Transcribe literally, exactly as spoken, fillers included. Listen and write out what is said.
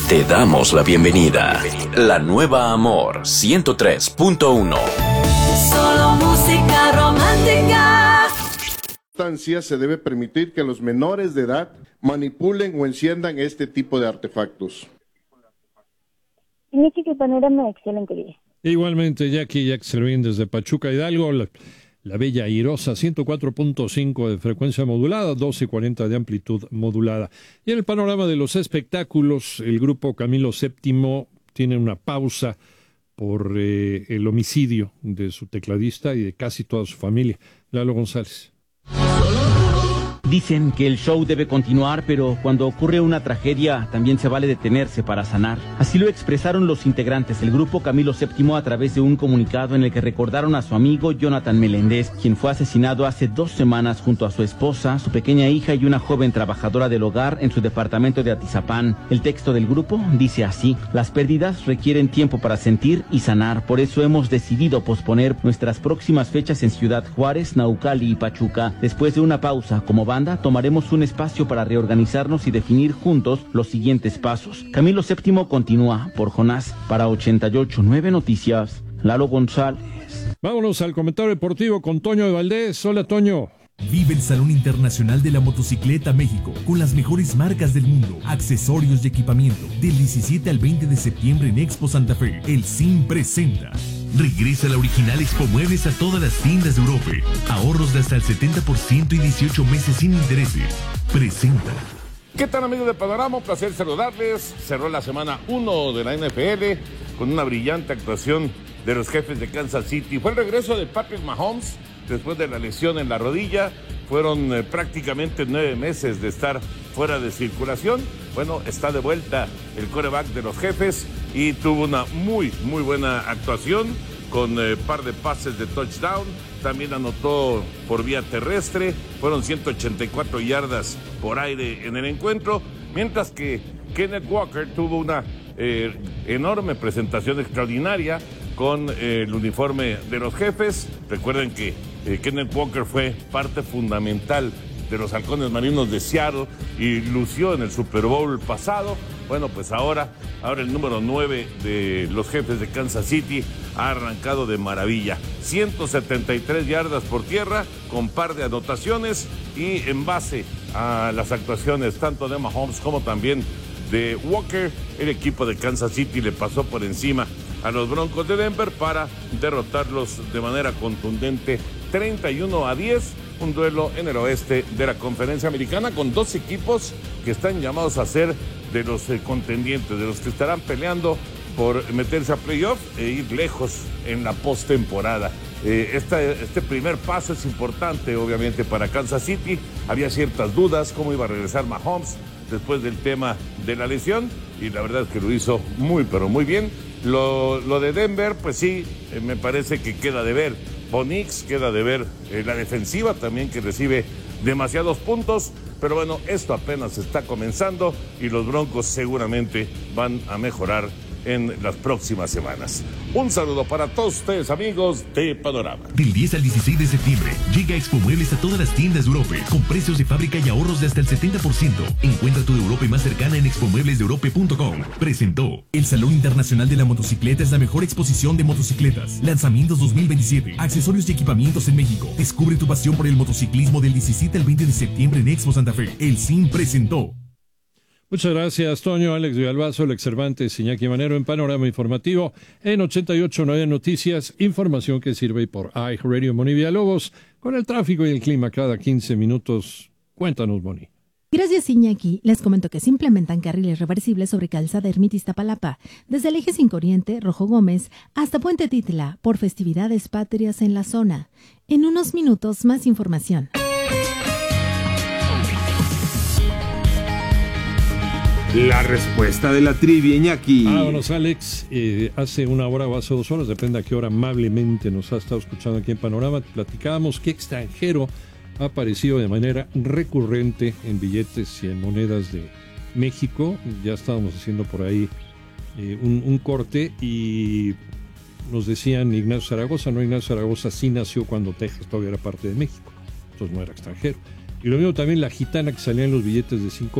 Te damos la bienvenida. La nueva Amor ciento tres punto uno. Solo música romántica. Se debe permitir que los menores de edad manipulen o enciendan este tipo de artefactos. Iñaki, qué panorama excelente día. Igualmente, Jackie Yaxelvin desde Pachuca, Hidalgo, la, la bella airosa, ciento cuatro punto cinco de frecuencia modulada, doce cuarenta de amplitud modulada. Y en el panorama de los espectáculos, el grupo Camilo séptimo tiene una pausa por eh, el homicidio de su tecladista y de casi toda su familia. Lalo González. Dicen que el show debe continuar, pero cuando ocurre una tragedia también se vale detenerse para sanar. Así lo expresaron los integrantes del grupo Camilo séptimo a través de un comunicado en el que recordaron a su amigo Jonathan Meléndez, quien fue asesinado hace dos semanas junto a su esposa, su pequeña hija y una joven trabajadora del hogar en su departamento de Atizapán. El texto del grupo dice así: las pérdidas requieren tiempo para sentir y sanar, por eso hemos decidido posponer nuestras próximas fechas en Ciudad Juárez, Naucali y Pachuca. Después de una pausa como banda, tomaremos un espacio para reorganizarnos y definir juntos los siguientes pasos. Camilo séptimo continúa por Jonás. Para ochenta y ocho punto nueve Noticias, Lalo González. Vámonos al comentario deportivo con Toño de Valdés. Hola, Toño. Vive el Salón Internacional de la Motocicleta México con las mejores marcas del mundo, accesorios y equipamiento. Del diecisiete al veinte de septiembre en Expo Santa Fe, el S I M presenta. Regresa la original Expo Muebles a todas las tiendas de Europa. Ahorros de hasta el setenta por ciento y dieciocho meses sin intereses. Presenta. ¿Qué tal, amigos de Panorama? Un placer saludarles. Cerró la semana uno de la N F L con una brillante actuación de los Jefes de Kansas City. Fue el regreso de Patrick Mahomes después de la lesión en la rodilla. Fueron eh, prácticamente nueve meses de estar fuera de circulación. Bueno, está de vuelta el quarterback de los Jefes y tuvo una muy, muy buena actuación con eh, par de pases de touchdown. También anotó por vía terrestre. Fueron ciento ochenta y cuatro yardas por aire en el encuentro, mientras que Kenneth Walker tuvo una eh, enorme presentación extraordinaria con eh, el uniforme de los Jefes. Recuerden que eh, Kenneth Walker fue parte fundamental de los Halcones Marinos de Seattle y lució en el Super Bowl pasado. Bueno, pues ahora, ahora el número nueve de los Jefes de Kansas City ha arrancado de maravilla. ciento setenta y tres yardas por tierra con par de anotaciones, y en base a las actuaciones tanto de Mahomes como también de Walker, el equipo de Kansas City le pasó por encima a los Broncos de Denver para derrotarlos de manera contundente treinta y uno a diez. Un duelo en el oeste de la Conferencia Americana con dos equipos que están llamados a ser de los eh, contendientes, de los que estarán peleando por meterse a playoff e ir lejos en la postemporada. Eh, esta, este primer paso es importante, obviamente, para Kansas City. Había ciertas dudas cómo iba a regresar Mahomes después del tema de la lesión, y la verdad es que lo hizo muy, pero muy bien. Lo, lo de Denver, pues sí, eh, me parece que queda de ver. Bo Nix, queda de ver eh, la defensiva también, que recibe demasiados puntos, pero bueno, esto apenas está comenzando y los Broncos seguramente van a mejorar en las próximas semanas. Un saludo para todos ustedes, amigos de Panorama. Del diez al dieciséis de septiembre, llega Expo Muebles a todas las tiendas de Europa, con precios de fábrica y ahorros de hasta el setenta por ciento. Encuentra tu de Europa más cercana en expo muebles de europa punto com. Presentó. El Salón Internacional de la Motocicleta es la mejor exposición de motocicletas. Lanzamientos dos mil veintisiete, accesorios y equipamientos en México. Descubre tu pasión por el motociclismo del diecisiete al veinte de septiembre en Expo Santa Fe. El S I M presentó. Muchas gracias, Toño, Alex Villalbazo, Alex Cervantes, Iñaki Manero en Panorama Informativo en ochenta y ocho punto nueve Noticias, información que sirve por iHeartRadio. Moni Villalobos, con el tráfico y el clima cada quince minutos. Cuéntanos, Moni. Gracias, Iñaki. Les comento que se implementan carriles reversibles sobre Calzada Ermita Iztapalapa, desde el eje cinco Oriente, Rojo Gómez, hasta Puente Titla, por festividades patrias en la zona. En unos minutos, más información. La respuesta de la trivia, Iñaki. Vámonos, Alex. Eh, hace una hora o hace dos horas, depende a qué hora amablemente nos ha estado escuchando aquí en Panorama, platicábamos qué extranjero ha aparecido de manera recurrente en billetes y en monedas de México. Ya estábamos haciendo por ahí eh, un, un corte y nos decían Ignacio Zaragoza. No, Ignacio Zaragoza sí nació cuando Texas todavía era parte de México, entonces no era extranjero. Y lo mismo también la gitana que salía en los billetes de cinco